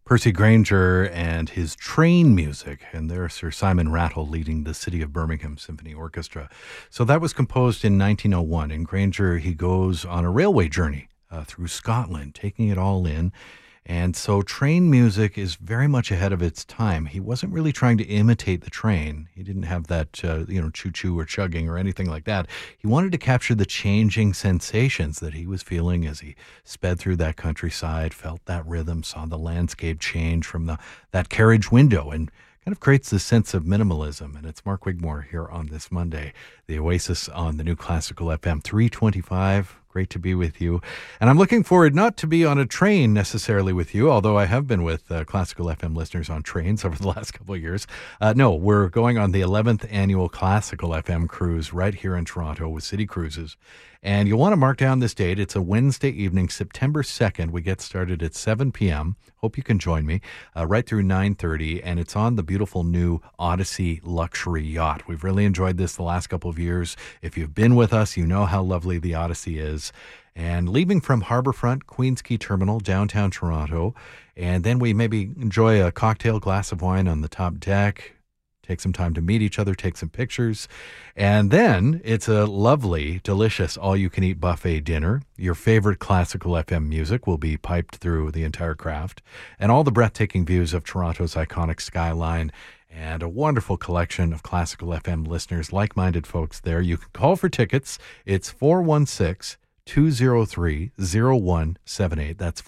Percy Grainger and his train music, and there's Sir Simon Rattle leading the City of Birmingham Symphony Orchestra. So that was composed in 1901, and Grainger, he goes on a railway journey through Scotland, taking it all in. And so train music is very much ahead of its time. He wasn't really trying to imitate the train. He didn't have that, choo-choo or chugging or anything like that. He wanted to capture the changing sensations that he was feeling as he sped through that countryside, felt that rhythm, saw the landscape change from that carriage window, and kind of creates this sense of minimalism. And it's Mark Wigmore here on this Monday, the Oasis on the New Classical FM 325. Great to be with you. And I'm looking forward not to be on a train necessarily with you, although I have been with Classical FM listeners on trains over the last couple of years. No, we're going on the 11th annual Classical FM cruise right here in Toronto with City Cruises. And you'll want to mark down this date. It's a Wednesday evening, September 2nd. We get started at 7 p.m. Hope you can join me right through 9:30. And it's on the beautiful new Odyssey luxury yacht. We've really enjoyed this the last couple of years. If you've been with us, you know how lovely the Odyssey is. And leaving from Harbourfront, Queens Quay Terminal, downtown Toronto. And then we maybe enjoy a cocktail, glass of wine on the top deck. Take some time to meet each other, take some pictures. And then it's a lovely, delicious all-you-can-eat buffet dinner. Your favorite Classical FM music will be piped through the entire craft. And all the breathtaking views of Toronto's iconic skyline and a wonderful collection of Classical FM listeners, like-minded folks there. You can call for tickets. It's 416-203-0178. That's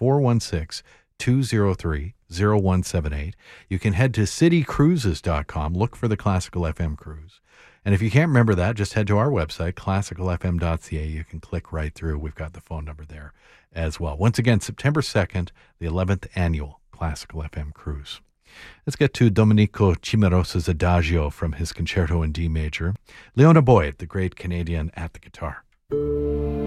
416-203-0178. You can head to citycruises.com, look for the Classical FM cruise. And if you can't remember that, just head to our website, classicalfm.ca. You can click right through. We've got the phone number there as well. Once again, September 2nd, the 11th annual Classical FM cruise. Let's get to Domenico Cimarosa's Adagio from his concerto in D major. Leona Boyd, the great Canadian, at the guitar.